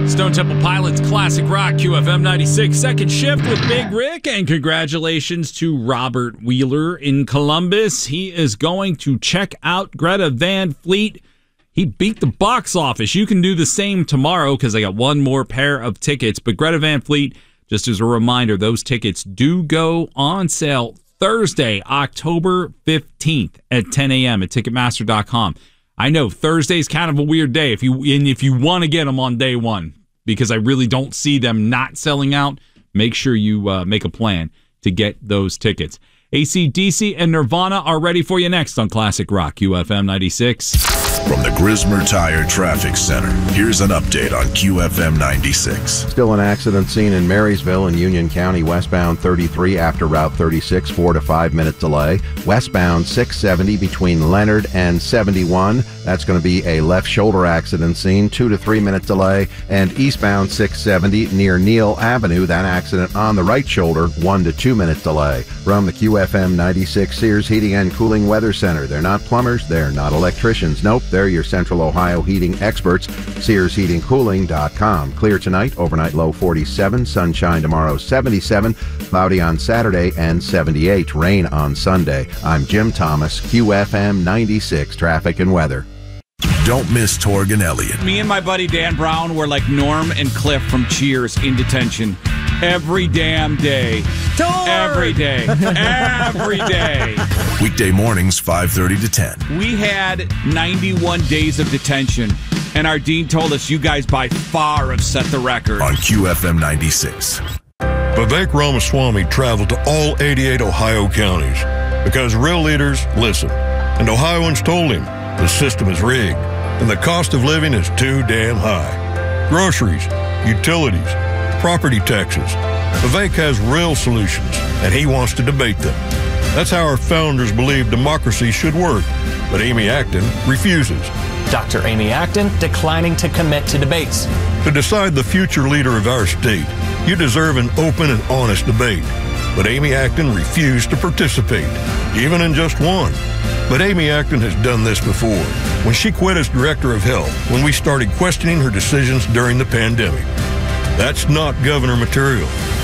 Stone Temple Pilots Classic Rock QFM 96 second shift with Big Rick, and congratulations to Robert Wheeler in Columbus. He is going to check out Greta Van Fleet. He beat the box office. You can do the same tomorrow because I got one more pair of tickets. But Greta Van Fleet, just as a reminder, those tickets do go on sale Thursday, October 15th at 10 a.m. at Ticketmaster.com. I know Thursday's kind of a weird day if you want to get them on day one, because I really don't see them not selling out. Make sure you make a plan to get those tickets. AC/DC and Nirvana are ready for you next on Classic Rock QFM 96. From the Grismer Tire Traffic Center, here's an update on QFM 96. Still an accident scene in Marysville in Union County, westbound 33 after Route 36, 4 to 5 minute delay. Westbound 670 between Leonard and 71. That's going to be a left shoulder accident scene, 2 to 3 minute delay. And eastbound 670 near Neal Avenue, that accident on the right shoulder, 1 to 2 minute delay. From the QFM 96 Sears Heating and Cooling Weather Center. They're not plumbers, they're not electricians. Nope, they're your Central Ohio heating experts. SearsHeatingCooling.com. Clear tonight, overnight low 47, sunshine tomorrow 77, cloudy on Saturday and 78, rain on Sunday. I'm Jim Thomas, QFM 96 Traffic and Weather. Don't miss Torg and Elliott. Me and my buddy Dan Brown were like Norm and Cliff from Cheers in detention every damn day. Every day. Every day. Weekday mornings, 5:30 to 10. We had 91 days of detention, and our dean told us you guys by far have set the record. On QFM 96. Vivek Ramaswamy traveled to all 88 Ohio counties because real leaders listen. And Ohioans told him the system is rigged and the cost of living is too damn high. Groceries, utilities, property taxes. Vivek has real solutions, and he wants to debate them. That's how our founders believed democracy should work, but Amy Acton refuses. Dr. Amy Acton declining to commit to debates. To decide the future leader of our state, you deserve an open and honest debate. But Amy Acton refused to participate, even in just one. But Amy Acton has done this before, when she quit as director of health, when we started questioning her decisions during the pandemic. That's not governor material.